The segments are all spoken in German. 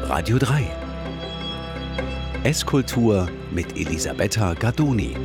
Radio 3 Esskultur mit Elisabetta Gardoni.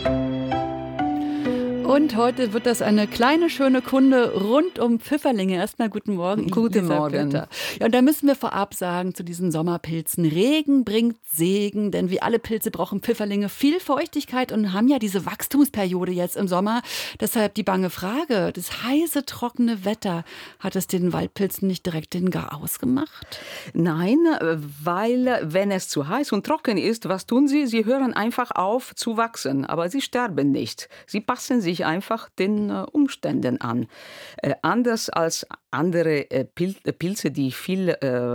Und heute wird das eine kleine, schöne Kunde rund um Pfifferlinge. Erstmal guten Morgen. Guten Morgen. Ja, und da müssen wir vorab sagen zu diesen Sommerpilzen. Regen bringt Segen, denn wie alle Pilze brauchen Pfifferlinge viel Feuchtigkeit und haben ja diese Wachstumsperiode jetzt im Sommer. Deshalb die bange Frage, das heiße, trockene Wetter, hat es den Waldpilzen nicht direkt den Garaus gemacht? Nein, weil wenn es zu heiß und trocken ist, was tun sie? Sie hören einfach auf zu wachsen, aber sie sterben nicht. Sie passen sich einfach den Umständen an. Anders als andere Pilze, die viel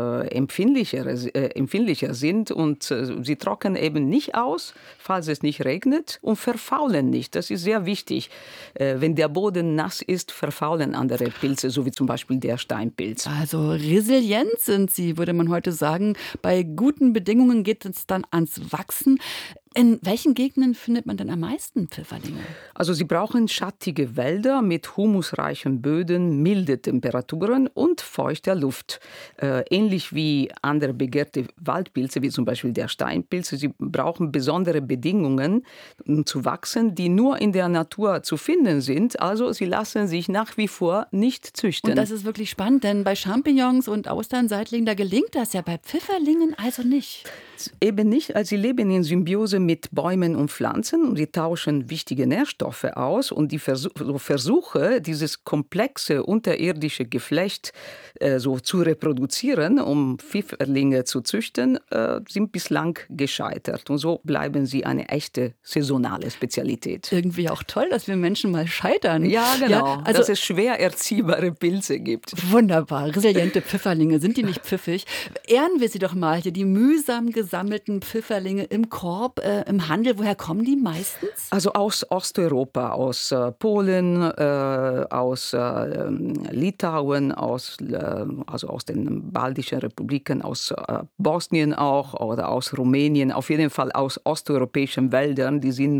empfindlicher sind und sie trocknen eben nicht aus, falls es nicht regnet, und verfaulen nicht. Das ist sehr wichtig. Wenn der Boden nass ist, verfaulen andere Pilze, so wie zum Beispiel der Steinpilz. Also resilient sind sie, würde man heute sagen. Bei guten Bedingungen geht es dann ans Wachsen. In welchen Gegenden findet man denn am meisten Pfifferlinge? Also sie brauchen schattige Wälder mit humusreichen Böden, milde Temperaturen und feuchter Luft. Ähnlich wie andere begehrte Waldpilze, wie zum Beispiel der Steinpilz. Sie brauchen besondere Bedingungen, um zu wachsen, die nur in der Natur zu finden sind. Also sie lassen sich nach wie vor nicht züchten. Und das ist wirklich spannend, denn bei Champignons und Austernseitlingen, da gelingt das ja, bei Pfifferlingen also nicht. Eben nicht, als sie leben in Symbiose mit Bäumen und Pflanzen und sie tauschen wichtige Nährstoffe aus und die Versuche, dieses komplexe unterirdische Geflecht so zu reproduzieren, um Pfifferlinge zu züchten, sind bislang gescheitert. Und so bleiben sie eine echte saisonale Spezialität. Irgendwie auch toll, dass wir Menschen mal scheitern. Ja, genau. Ja, also dass es schwer erziehbare Pilze gibt. Wunderbar, resiliente Pfifferlinge, sind die nicht pfiffig? Ehren wir sie doch mal hier, die mühsam gesammelten Pfifferlinge im Korb, im Handel. Woher kommen die meistens? Also aus Osteuropa, aus Polen, aus Litauen, also aus den baltischen Republiken, aus Bosnien auch oder aus Rumänien. Auf jeden Fall aus osteuropäischen Wäldern.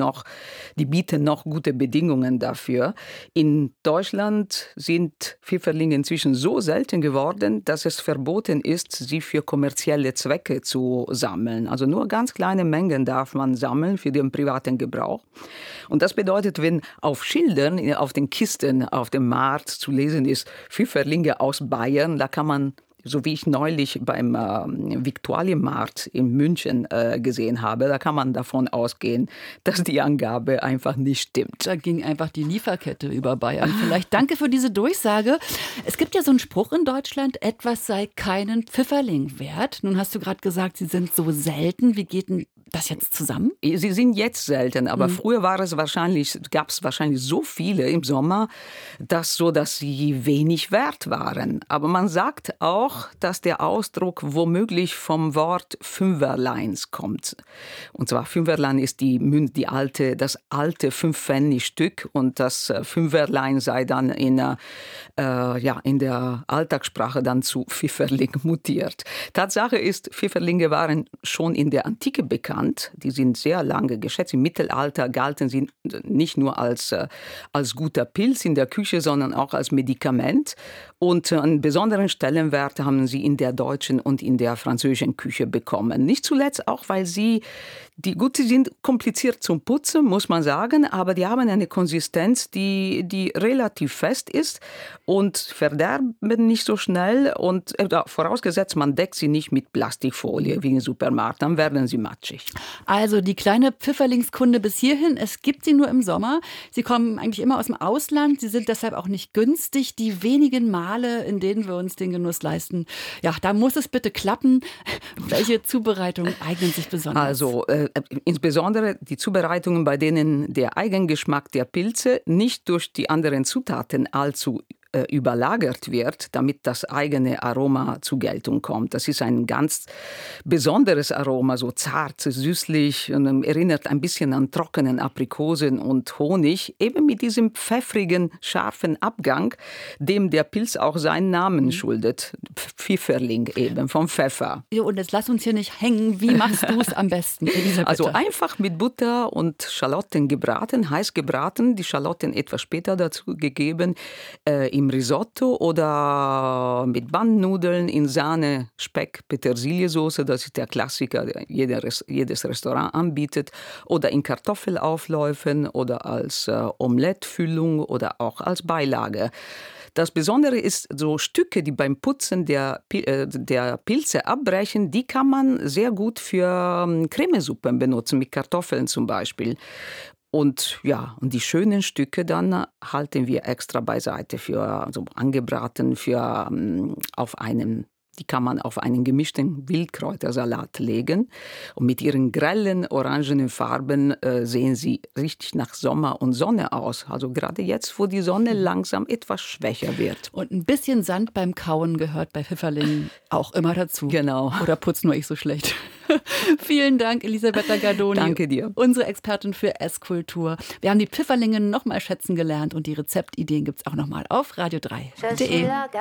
Die bieten noch gute Bedingungen dafür. In Deutschland sind Pfifferlinge inzwischen so selten geworden, dass es verboten ist, sie für kommerzielle Zwecke zu sammeln. Also nur ganz kleine Mengen darf man sammeln für den privaten Gebrauch. Und das bedeutet, wenn auf Schildern, auf den Kisten, auf dem Markt zu lesen ist, Pfifferlinge aus Bayern, da kann man, so wie ich neulich beim Viktualienmarkt in München gesehen habe, da kann man davon ausgehen, dass die Angabe einfach nicht stimmt. Da ging einfach die Lieferkette über Bayern. Vielleicht danke für diese Durchsage. Es gibt ja so einen Spruch in Deutschland, etwas sei keinen Pfifferling wert. Nun hast du gerade gesagt, sie sind so selten. Wie geht denn das jetzt zusammen? Sie sind jetzt selten, aber früher gab es wahrscheinlich so viele im Sommer, dass sie wenig wert waren. Aber man sagt auch, dass der Ausdruck womöglich vom Wort Fünferleins kommt. Und zwar Fünferlein ist das alte 5-Pfennig-Stück und das Fünferlein sei dann in der Alltagssprache dann zu Pfifferling mutiert. Tatsache ist, Pfifferlinge waren schon in der Antike bekannt. Die sind sehr lange geschätzt. Im Mittelalter galten sie nicht nur als guter Pilz in der Küche, sondern auch als Medikament. Und einen besonderen Stellenwert haben sie in der deutschen und in der französischen Küche bekommen. Nicht zuletzt auch, weil sie sind kompliziert zum Putzen, muss man sagen, aber die haben eine Konsistenz, die relativ fest ist und verderben nicht so schnell. Und vorausgesetzt, man deckt sie nicht mit Plastikfolie wie im Supermarkt, dann werden sie matschig. Also die kleine Pfifferlingskunde bis hierhin, es gibt sie nur im Sommer. Sie kommen eigentlich immer aus dem Ausland, sie sind deshalb auch nicht günstig. Die wenigen Male, in denen wir uns den Genuss leisten, ja, da muss es bitte klappen. Welche Zubereitungen eignen sich besonders? Also insbesondere die Zubereitungen, bei denen der Eigengeschmack der Pilze nicht durch die anderen Zutaten allzu überlagert wird, damit das eigene Aroma zur Geltung kommt. Das ist ein ganz besonderes Aroma, so zart, süßlich und erinnert ein bisschen an trockenen Aprikosen und Honig, eben mit diesem pfeffrigen, scharfen Abgang, dem der Pilz auch seinen Namen schuldet. Pfifferling eben, vom Pfeffer. Ja, und jetzt lass uns hier nicht hängen. Wie machst du es am besten, Elisabeth? Also einfach mit Butter und Schalotten gebraten, heiß gebraten, die Schalotten etwas später dazu gegeben, im im Risotto oder mit Bandnudeln in Sahne, Speck, Petersiliesoße. Das ist der Klassiker, der jedes Restaurant anbietet. Oder in Kartoffelaufläufen oder als Omelettfüllung oder auch als Beilage. Das Besondere ist, so Stücke, die beim Putzen der Pilze abbrechen, die kann man sehr gut für Cremesuppen benutzen, mit Kartoffeln zum Beispiel. Und die schönen Stücke dann halten wir extra beiseite für angebraten, die kann man auf einen gemischten Wildkräutersalat legen. Und mit ihren grellen, orangenen Farben sehen sie richtig nach Sommer und Sonne aus. Also gerade jetzt, wo die Sonne langsam etwas schwächer wird. Und ein bisschen Sand beim Kauen gehört bei Pfifferlingen auch immer dazu. Genau. Oder putzt nur ich so schlecht. Vielen Dank, Elisabetta Gardoni. Danke dir. Unsere Expertin für Esskultur. Wir haben die Pfifferlinge noch mal schätzen gelernt und die Rezeptideen gibt es auch noch mal auf radio3.de.